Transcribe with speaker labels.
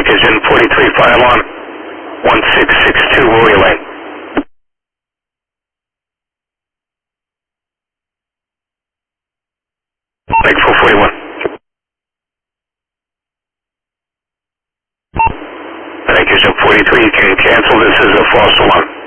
Speaker 1: Pigeon 43, fire alarm 1662, Rory Lane. Make 441. Thank you, Pigeon 43, you can cancel, this is a false alarm.